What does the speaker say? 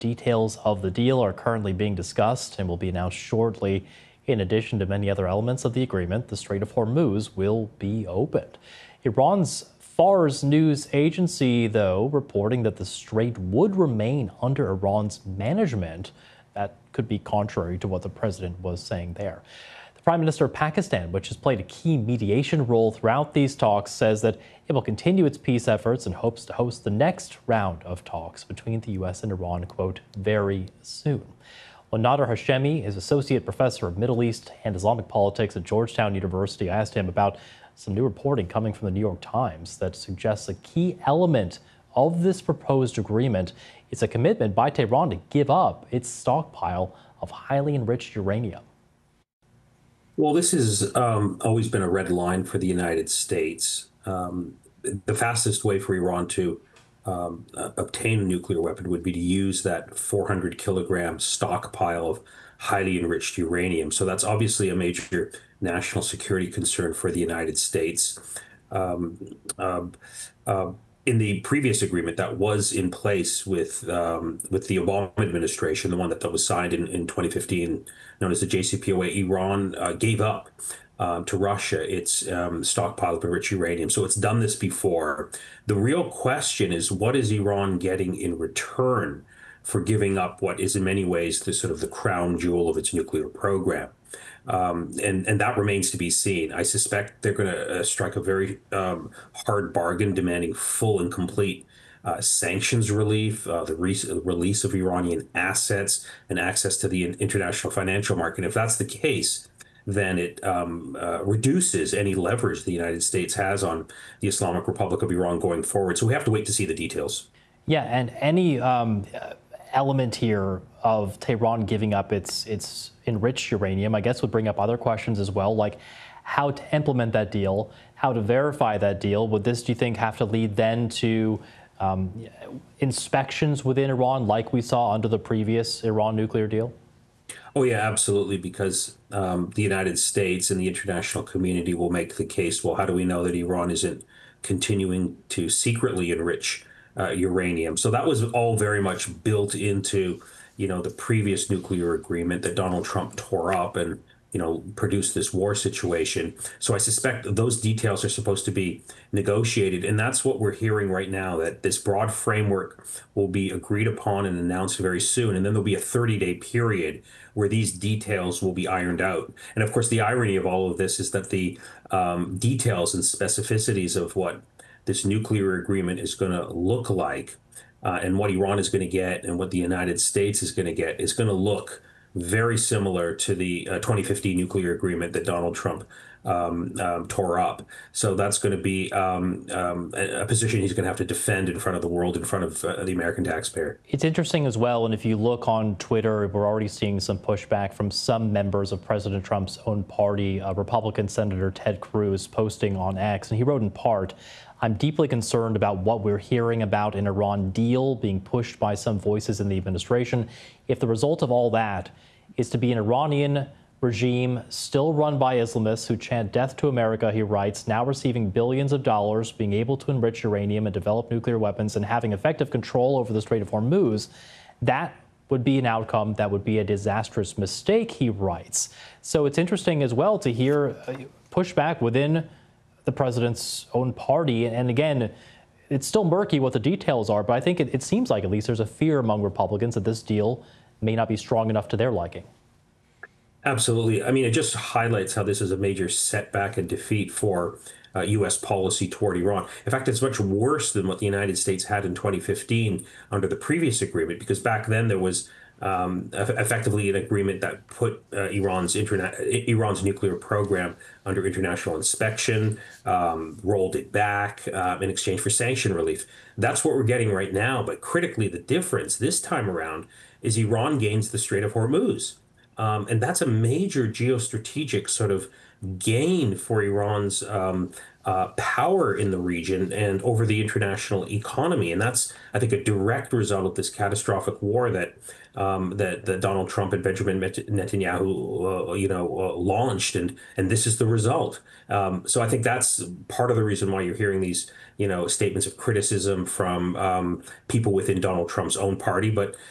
Details of the deal are currently being discussed and will be announced shortly. In addition to many other elements of the agreement, the Strait of Hormuz will be opened. Iran's Fars news agency, though, reporting that the strait would remain under Iran's management. That could be contrary to what the president was saying there. The Prime Minister of Pakistan, which has played a key mediation role throughout these talks, says that it will continue its peace efforts and hopes to host the next round of talks between the U.S. and Iran, quote, very soon. Well, Nader Hashemi is Associate Professor of Middle East and Islamic Politics at Georgetown University. I asked him about some new reporting coming from the New York Times that suggests a key element of this proposed agreement is a commitment by Tehran to give up its stockpile of highly enriched uranium. Well, this has always been a red line for the United States. The fastest way for Iran to obtain a nuclear weapon would be to use that 400 kilogram stockpile of highly enriched uranium. So that's obviously a major national security concern for the United States. In the previous agreement that was in place with the Obama administration, the one that was signed in 2015, known as the JCPOA, Iran gave up to Russia its stockpile of enriched uranium. So it's done this before. The real question is, what is Iran getting in return for giving up what is in many ways the sort of the crown jewel of its nuclear program? And that remains to be seen. I suspect they're going to strike a very hard bargain, demanding full and complete sanctions relief, the release of Iranian assets, and access to the international financial market. If that's the case, then it reduces any leverage the United States has on the Islamic Republic of Iran going forward. So we have to wait to see the details. Yeah, and any element here of Tehran giving up its enriched uranium, I guess, would bring up other questions as well, like how to implement that deal, how to verify that deal. Would this, do you think, have to lead then to inspections within Iran, like we saw under the previous Iran nuclear deal? Oh, yeah, absolutely, because the United States and the international community will make the case, well, how do we know that Iran isn't continuing to secretly enrich uranium? So that was all very much built into, the previous nuclear agreement that Donald Trump tore up and, produced this war situation. So I suspect those details are supposed to be negotiated. And that's what we're hearing right now, that this broad framework will be agreed upon and announced very soon. And then there'll be a 30-day period where these details will be ironed out. And of course, the irony of all of this is that the details and specificities of what this nuclear agreement is going to look like and what Iran is going to get and what the United States is going to get is going to look very similar to the 2015 nuclear agreement that Donald Trump tore up. So that's going to be a position he's going to have to defend in front of the world, in front of the American taxpayer. It's interesting as well, and if you look on Twitter, we're already seeing some pushback from some members of President Trump's own party. Republican Senator Ted Cruz posting on X, and he wrote in part, "I'm deeply concerned about what we're hearing about an Iran deal being pushed by some voices in the administration. If the result of all that is to be an Iranian regime still run by Islamists who chant death to America," he writes, "now receiving billions of dollars, being able to enrich uranium and develop nuclear weapons and having effective control over the Strait of Hormuz, that would be an outcome that would be a disastrous mistake," he writes. So it's interesting as well to hear pushback within the president's own party. And again, it's still murky what the details are, but I think it seems like at least there's a fear among Republicans that this deal may not be strong enough to their liking. Absolutely. I mean, it just highlights how this is a major setback and defeat for U.S. policy toward Iran. In fact, it's much worse than what the United States had in 2015 under the previous agreement, because back then there was effectively an agreement that put Iran's nuclear program under international inspection, rolled it back in exchange for sanction relief. That's what we're getting right now. But critically, the difference this time around is Iran gains the Strait of Hormuz. And that's a major geostrategic sort of gain for Iran's power in the region and over the international economy. And that's, I think, a direct result of this catastrophic war that Donald Trump and Benjamin Netanyahu, launched, and this is the result. So I think that's part of the reason why you're hearing these, statements of criticism from people within Donald Trump's own party. But